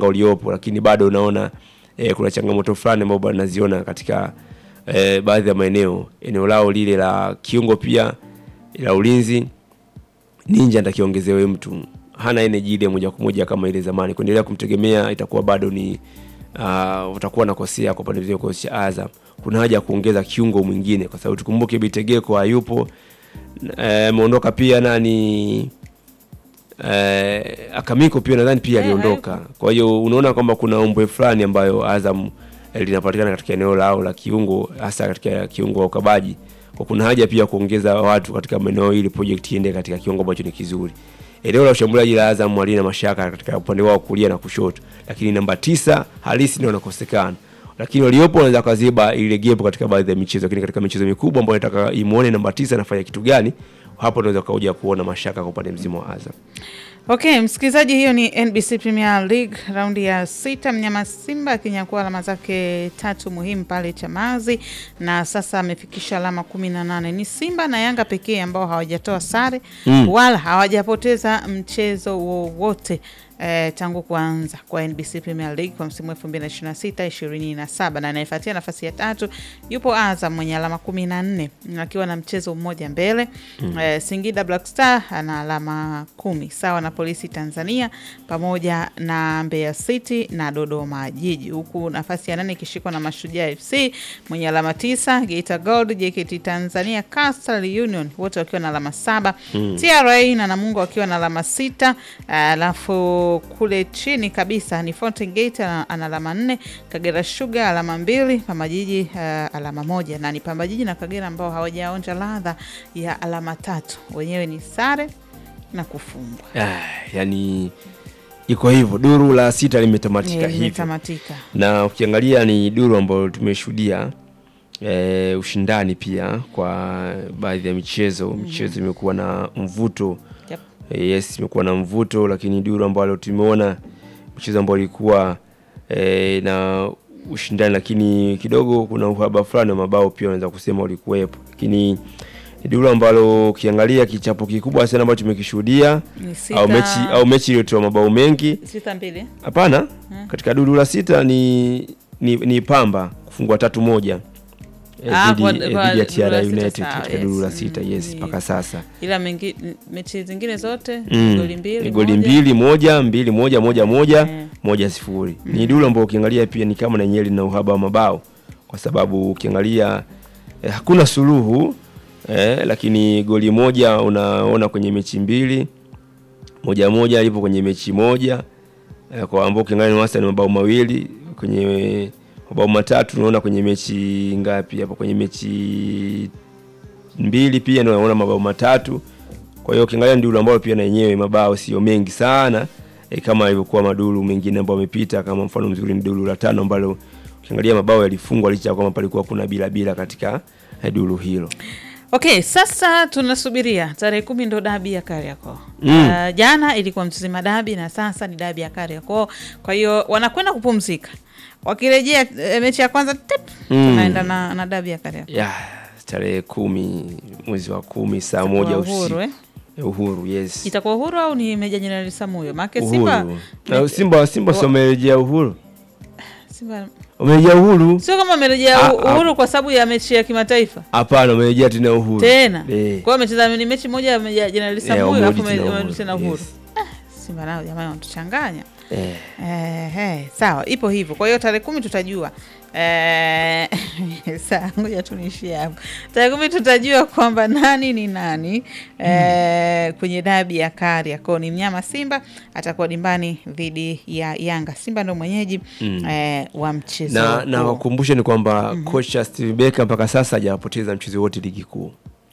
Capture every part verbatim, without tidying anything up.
mwanga uliopo, lakini bado unaona eh, kuna changamoto fulani ambazo bado naziona katika eh, baadhi ya maeneo. Eneo lao lile la kiungo pia la ulinzi, Ninja atakiongezewe mtu. Hana energy ile moja kwa moja kama ile zamani. Kuendelea kumtegemea itakuwa bado ni uh, utakuwa nakosea kwa pande zote za Azam. Kuna haja ya kuongeza kiungo mwingine kwa sababu tukumbuke Bitegeko hayupo. Ameondoka eh, pia nani eh, Akamiko pia nadhani pia aliondoka. Kwa hiyo unaona kwamba kuna ombwe fulani ambayo Azam eh, linapatikana katika eneo lao la kiungo, hasa katika kiungo wa ukabaji. Kwa kuna haja pia kuongeza watu katika maeneo hili project iende katika kiwango ambacho ni kizuri. Eneo la ushambuliaji la Azam halina mashaka katika upande wao kulia na kushoto, lakini namba tisa halisi ndio wanakosekana. Lakini waliopo wanaweza kaziba ile gap katika baadhi ya michezo, lakini katika michezo mikubwa ambayo nataka imuone namba tisa anafanya kitu gani, hapo unaweza kuja kuona mashaka kwa upande mzima wa Azam. Okay, msikilizaji, hiyo ni N B C Premier League raundi ya sita. Mnyama Simba akinyakua alama zake tatu muhimu pale Chamazi na sasa amefikisha alama kumi na nane. Ni Simba na Yanga pekee ambao hawajatoa sare mm. wala hawajapoteza mchezo wowote eh, tangu kuanza kwa N B C Premier League kwa msimu elfu mbili na ishirini na sita ishirini na saba, na anayefuatia nafasi ya tatu yupo Azam mwenye alama kumi na nne akiwa na mchezo mmoja mbele. mm. eh, Singida Black Star ana alama kumi sawa na Polisi Tanzania pamoja na Mbeya City na Dodoma Jiji, huku nafasi ya nane ikishikwa na Mashujaa F C mwenye alama tisa, Geita Gold, J K T Tanzania, Coastal Union wote wakiwa na alama saba, mm. T R A na Namungo wakiwa na alama sita, alafu kule chini kabisa ni Fountain Gate ana alama nne, Kagera Sugar alama mbili, Pamba Jiji uh, alama moja, na ni Pamba Jiji na Kagera ambao hawajaonja ladha ya alama tatu, wenyewe ni sare na kufungwa. Ah, yani iko hivyo, duru la sita limetamatika yeah, hivyo. Na ukiangalia ni duru ambayo tumeshuhudia e, ushindani pia kwa baadhi ya michezo. Mm-hmm. Michezo imekuwa na mvuto. Yep. E, yes, imekuwa na mvuto, lakini duru ambayo tumeona mchezo ambao ilikuwa e, na ushindani, lakini kidogo kuna uhaba fulani wa mabao pia unaweza kusema ulikuwepo. Lakini duru ambalo ukiangalia kichapo kikubwa sana ambacho tumekishuhudia au mechi au mechi iliyotoa mabao mengi sita mbili. Hapana, hmm. Katika duru la sita ni ni, ni Pamba kufungwa tatu moja dhidi ya T R A United katika duru la sita. Yes, mpaka sasa. Ila mengi, mechi zingine zote mm. goli mbili, goli mbili moja, mbili moja, moja moja, yeah. moja sifuri. Mm. Ni duru ambayo ukiangalia pia ni kama na nyeli na uhaba wa mabao kwa sababu ukiangalia eh, hakuna suluhu. Eh, lakini goli moja unaona kwenye mechi mbili, moja moja ipo kwenye mechi moja, eh, kwa ambao ukiangalia ni wastani mabao mawili, kwenye mabao matatu unaona kwenye mechi ngapi hapo, kwenye mechi mbili pia unaona mabao matatu. Kwa hiyo ukiangalia ndio ambao pia na yenyewe mabao sio mengi sana eh, kama ilivyokuwa maduru mengine ambao yamepita. Kama mfano mzuri ni duru la tano ambalo ukiangalia mabao yalifungwa licha kwamba palikuwa kuna bila bila katika eh, duru hilo. Okay, sasa tunasubiria tarehe kumi ndo dabi ya Kariakoo. Mm. Uh, jana ilikuwa Mzizima dabi na sasa ni dabi ya Kariakoo. Kwa hiyo wanakwenda kupumzika. Wakirejea e, mechi ya kwanza tip, mm. tunaenda na, na dabi ya Kariakoo. Yeah, tarehe kumi mwezi wa kumi saa moja usiku. Uhuru, eh? Uhuru, yes. Itakuwa Uhuru au ni Meja Jenerali Samuyo? Maana Simba na Simba Simba somerejea Uhuru. Simba umerejea Uhuru. Sio kama umerejea Uhuru a, kwa sababu ya mechi ya kimataifa. Hapana, umerejea tena Uhuru. Tena. E. Kwa amecheza ni mechi moja ya Jenerali Samuyo alafu umerejea tena Uhuru. Yes. Ah, Simba nao jamani wanatuchanganya. Eh. Eh, eh, sawa, ipo hivyo. Kwa hiyo tarehe kumi tutajua. Eh, sawa, ngoja tunishie hapo. Tarehe kumi tutajua kwamba nani ni nani eh, mm. kwenye dabi ya Kariakoo. Ni mnyama Simba atakuwa dimbani dhidi ya Yanga. Simba ndio mwenyeji mm. eh, wa mchezo. Na na wakumbushe ni kwamba mm-hmm. kocha Steve Becker mpaka sasa hajapoteza mchezo wote ligi kuu.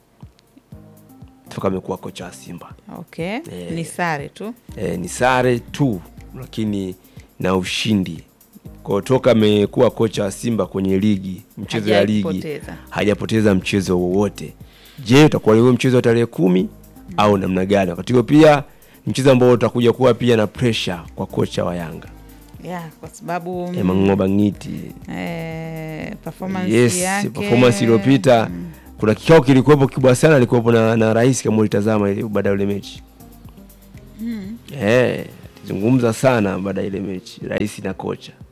Toka amekuwa kocha wa Simba. Okay. Eh, ni sare tu. Eh, ni sare tu lakini na ushindi. Kwa toka amekuwa kocha wa Simba kwenye ligi, mchezo ya ligi hajapoteza mchezo wowote. Je, utakuwa leo mchezo wa tarehe kumi mm. au namna gani? Wakati huo pia mchezo ambao utakuja kuwa pia na pressure kwa kocha wa Yanga. Yeah, kwa sababu eh, Mangoba Ngiti. Eh, performance yes, yake. Performance iliyopita mm. kuna kikao kilikuwepo kikubwa sana, alikuwepo na, na rais kama ulitazama ile baada ya ile mechi. Mm. Eh, walizungumza sana baada ya ile mechi, rais na kocha.